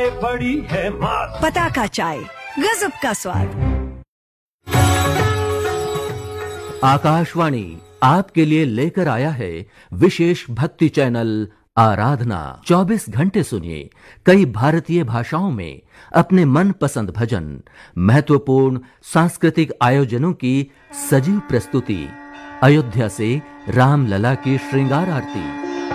बड़ी है मात। पताका चाय, गजब का स्वाद। आकाशवाणी आपके लिए लेकर आया है विशेष भक्ति चैनल आराधना। 24 घंटे सुनिए कई भारतीय भाषाओं में अपने मनपसंद भजन, महत्वपूर्ण सांस्कृतिक आयोजनों की सजीव प्रस्तुति, अयोध्या से रामलला की श्रृंगार आरती,